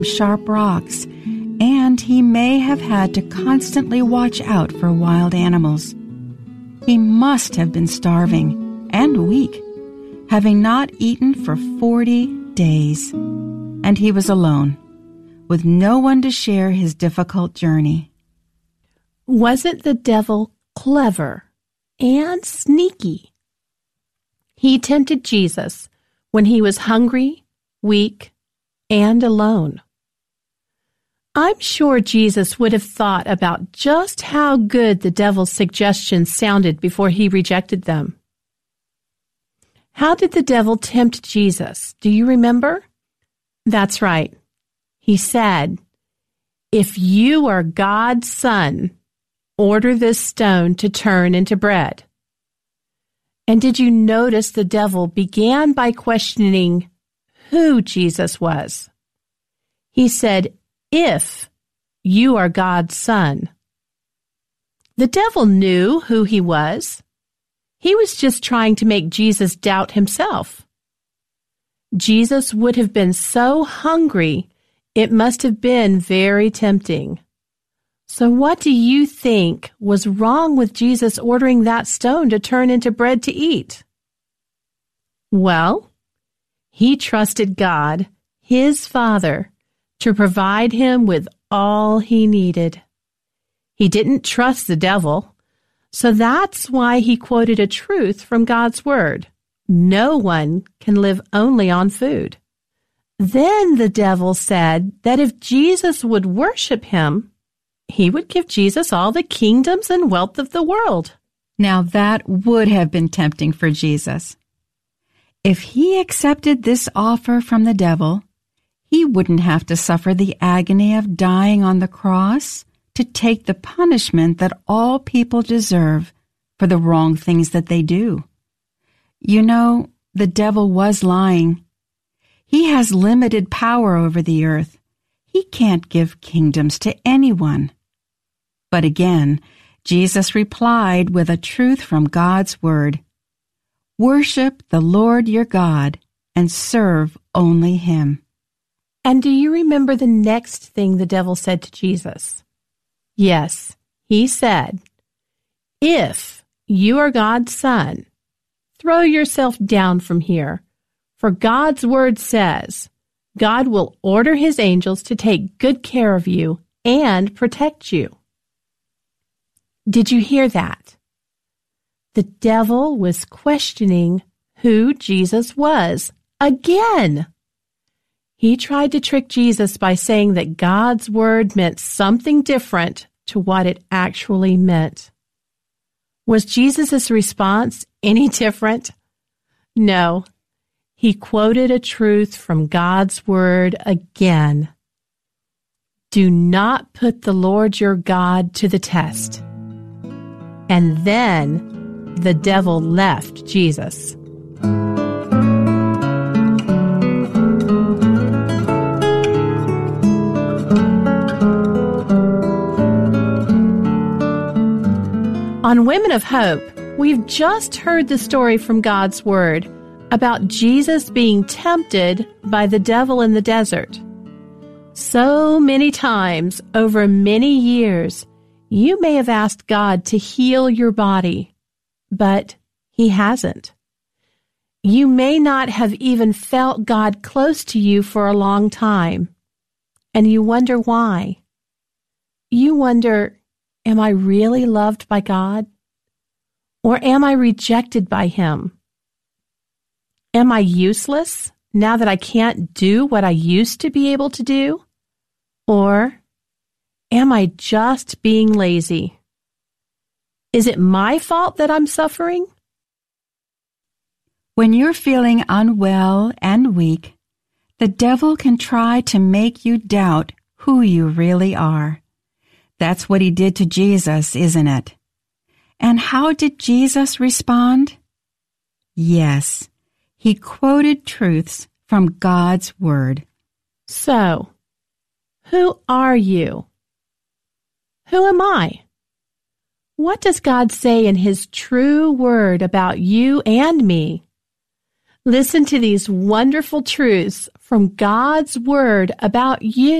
sharp rocks, and he may have had to constantly watch out for wild animals. He must have been starving and weak, having not eaten for 40 days, and he was alone, with no one to share his difficult journey. Wasn't the devil clever and sneaky? He tempted Jesus when he was hungry, weak, and alone. I'm sure Jesus would have thought about just how good the devil's suggestions sounded before he rejected them. How did the devil tempt Jesus? Do you remember? That's right. He said, "If you are God's son, order this stone to turn into bread." And did you notice the devil began by questioning who Jesus was? He said, "If you are God's son." The devil knew who he was. He was just trying to make Jesus doubt himself. Jesus would have been so hungry, it must have been very tempting. So what do you think was wrong with Jesus ordering that stone to turn into bread to eat? Well, he trusted God, his Father, to provide him with all he needed. He didn't trust the devil, so that's why he quoted a truth from God's Word. No one can live only on food. Then the devil said that if Jesus would worship him, he would give Jesus all the kingdoms and wealth of the world. Now that would have been tempting for Jesus. If he accepted this offer from the devil, he wouldn't have to suffer the agony of dying on the cross to take the punishment that all people deserve for the wrong things that they do. You know, the devil was lying. He has limited power over the earth. He can't give kingdoms to anyone. But again, Jesus replied with a truth from God's Word. Worship the Lord your God and serve only Him. And do you remember the next thing the devil said to Jesus? Yes, he said, "If you are God's son, throw yourself down from here, for God's Word says, God will order His angels to take good care of you and protect you." Did you hear that? The devil was questioning who Jesus was again. He tried to trick Jesus by saying that God's Word meant something different to what it actually meant. Was Jesus' response any different? No. He quoted a truth from God's Word again. Do not put the Lord your God to the test. And then the devil left Jesus. On Women of Hope, we've just heard the story from God's Word about Jesus being tempted by the devil in the desert. So many times over many years, you may have asked God to heal your body, but He hasn't. You may not have even felt God close to you for a long time, and you wonder why. You wonder, am I really loved by God? Or am I rejected by Him? Am I useless now that I can't do what I used to be able to do? Or am I just being lazy? Is it my fault that I'm suffering? When you're feeling unwell and weak, the devil can try to make you doubt who you really are. That's what he did to Jesus, isn't it? And how did Jesus respond? Yes, he quoted truths from God's Word. So, who are you? Who am I? What does God say in His true Word about you and me? Listen to these wonderful truths from God's Word about you.